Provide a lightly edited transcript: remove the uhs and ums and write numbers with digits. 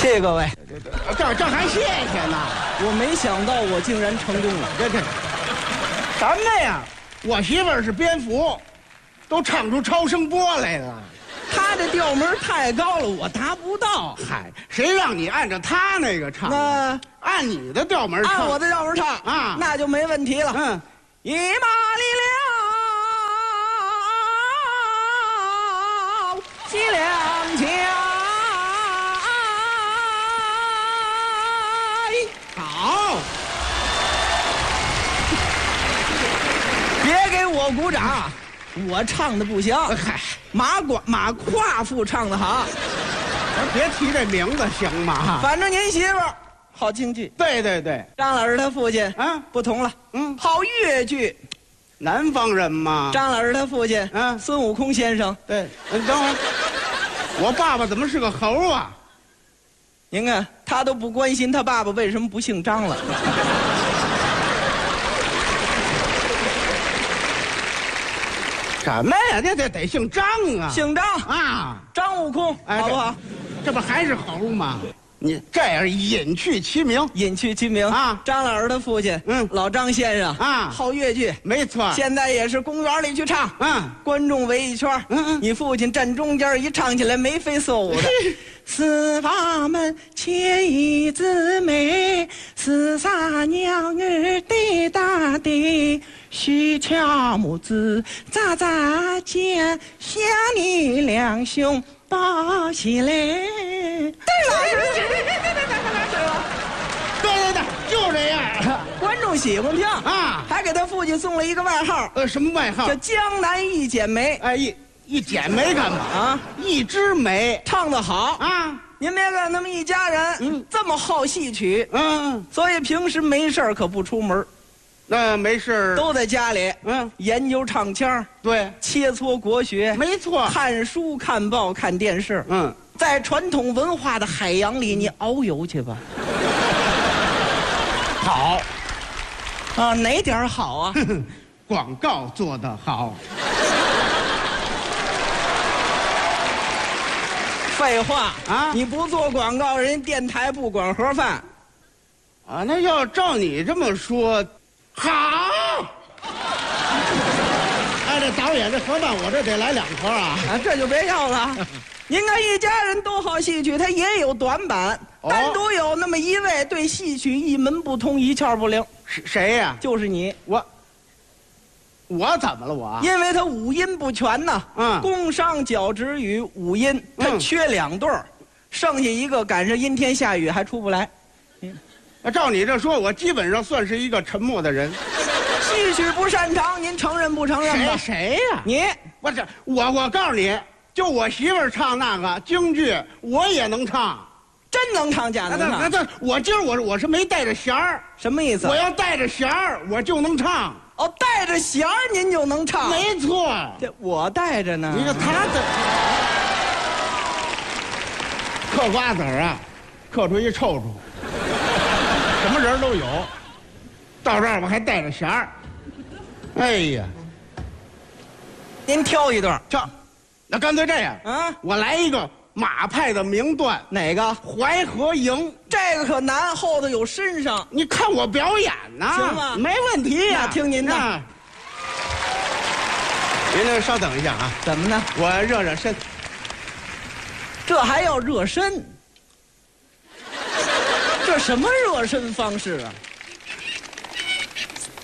谢谢各位。 这还谢谢呢？ 我没想到我竟然成功了。 这什么呀？我媳妇儿是蝙蝠，都唱出超声波来了。 他这调门太高了，我达不到。 嗨，谁让你按照他那个唱？ 那按你的调门唱。 按我的调门唱啊， 那就没问题了。 嗯， 一马力了，几两枪。 好， 别给我鼓掌，我唱的不行。 嗨， 马胯妇唱的好。 别提这名字行吗？ 反正您媳妇儿好京剧。 对对对， 张老师他父亲不同了，好越剧。 南方人嘛。 张老师他父亲孙悟空先生。 对，等会儿，我爸爸怎么是个猴啊？ 您看他都不关心他爸爸为什么不姓张了。 什么呀？这得姓张啊！ 姓张啊， 张悟空，好不好？ 这不还是猴吗？你这样隐去其名， 隐去其名啊！ 张老师的父亲，老张先生啊， 好越剧， 没错。 现在也是公园里去唱，观众围一圈，你父亲站中间，一唱起来眉飞色舞的。四法门前一姊妹，四傻娘儿对大对，许乔母子扎扎肩，想你两兄抱起来。对对，就这样。 观众喜欢听啊， 还给他父亲送了一个外号。 什么外号？ 叫江南一剪梅。 哎，一剪梅干嘛啊？一枝梅， 唱得好啊！您别看他们一家人，这么好戏曲，所以平时没事可不出门。 那没事都在家里，研究唱腔， 对， 切磋国学， 没错， 看书、看报、看电视，在传统文化的海洋里，你遨游去吧。 好， 啊，哪点好啊？ 广告做得好。 废话啊！你不做广告，人电台不管盒饭。 啊，那要照你这么说，好。哎，这导演这盒饭我这得来2盒啊！ 这就别要了。您看一家人都好戏曲，他也有短板，单独有那么一位对戏曲一门不通、一窍不灵。 谁呀？ 就是你。 我怎么了我？ 因为他五音不全呐，宫商角徵羽五音，他缺2对儿，剩下一个赶上阴天下雨还出不来。 照你这说，我基本上算是一个沉默的人。 戏曲不擅长，您承认不承认吧？ 谁呀？ 你我告诉你，就我媳妇儿唱那个京剧，我也能唱， 真能唱假能唱。 那我今儿我是没带着弦儿， 什么意思？ 我要带着弦儿，我就能唱。 哦，带着弦儿您就能唱？ 没错， 这我带着呢。 你看他的嗑瓜子儿啊，嗑出一臭出，什么人都有。到这儿我还带着弦儿，哎呀， 您挑一段唱。那干脆这样啊，我来一个马派的名段。 哪个？ 淮河营。 这个可难，后头有身上。 你看我表演呢， 行吗？ 没问题呀。 那听您的。 您稍等一下啊。 怎么呢？ 我热热身。 这还要热身？这什么热身方式啊？